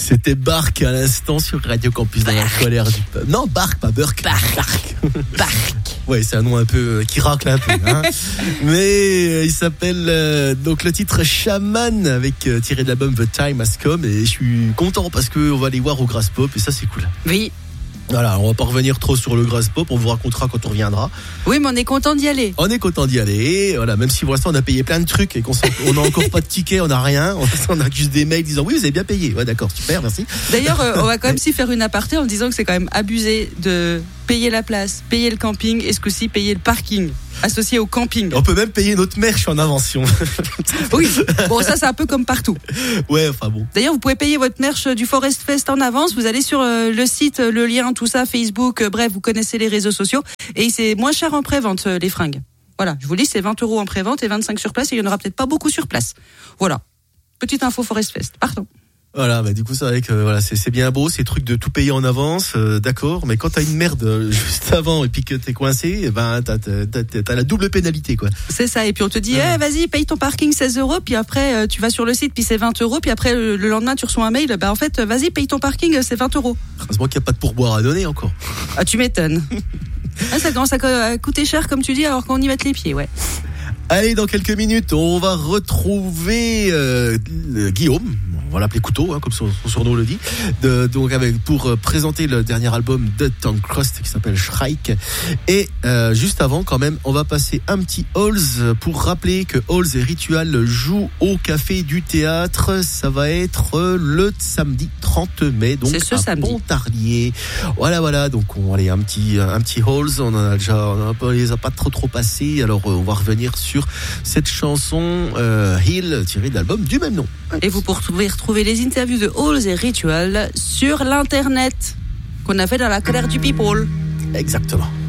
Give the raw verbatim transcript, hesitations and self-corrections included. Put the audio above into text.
C'était Bark à l'instant sur Radio Campus dans la colère du peuple. Non, Bark, pas Burk. Bark. Bark. Bark. Ouais, c'est un nom un peu euh, qui racle un peu. Hein. Mais euh, il s'appelle euh, donc le titre Shaman avec euh, tiré de l'album The Time Has Come et je suis content parce que on va aller voir au Grass Pop et ça c'est cool. Oui. Voilà, on va pas revenir trop sur le Grass Pop, on vous racontera quand on reviendra. Oui, mais on est content d'y aller. On est content d'y aller, voilà, même si pour l'instant on a payé plein de trucs et qu'on on a encore pas de tickets, on a rien, on a juste des mails disant oui vous avez bien payé, ouais d'accord, super, merci. D'ailleurs, euh, on va quand même s'y faire une aparté en disant que c'est quand même abusé de payer la place, payer le camping et ce coup-ci payer le parking associé au camping. On peut même payer notre merch en invention. Oui, bon ça c'est un peu comme partout. Ouais, enfin bon. D'ailleurs, vous pouvez payer votre merch du Forest Fest en avance. Vous allez sur euh, le site, le lien, tout ça, Facebook, euh, bref, vous connaissez les réseaux sociaux. Et c'est moins cher en pré-vente, euh, les fringues. Voilà, je vous dis, c'est vingt euros en pré-vente et vingt-cinq sur place. Et il n'y en aura peut-être pas beaucoup sur place. Voilà, petite info Forest Fest. Pardon. Voilà, bah du coup c'est vrai que voilà, c'est c'est bien beau ces trucs de tout payer en avance, euh, d'accord, mais quand t'as une merde euh, juste avant et puis que t'es coincé, eh ben t'as, t'as, t'as, t'as la double pénalité quoi. C'est ça, et puis on te dit, ah. eh, vas-y, paye ton parking seize euros, puis après euh, tu vas sur le site, puis c'est vingt euros, puis après le, le lendemain tu reçois un mail, bah en fait, vas-y, paye ton parking, c'est vingt euros. Heureusement qu'il n'y a pas de pourboire à donner encore. Ah, tu m'étonnes. Ah, ça commence à coûter cher comme tu dis, alors qu'on y mette les pieds, ouais. Allez, dans quelques minutes, on va retrouver euh, Guillaume. On va l'appeler Couteau, hein, comme son, son surnom le dit. De, donc avec pour euh, présenter le dernier album de Tongue Crust qui s'appelle Shrike. Et euh, juste avant, quand même, on va passer un petit Halls pour rappeler que Halls et Ritual jouent au Café du Théâtre. Ça va être le samedi trente mai, donc c'est ce à samedi. Pontarlier. Voilà, voilà. Donc on allez un petit un petit Halls. On en a déjà, on a, les a pas trop trop passés. Alors on va revenir sur cette chanson euh, Hill tirée de l'album du même nom. Et vous pouvez retrouver les interviews de Halls et Ritual sur l'internet qu'on a fait dans la colère du people. Exactement.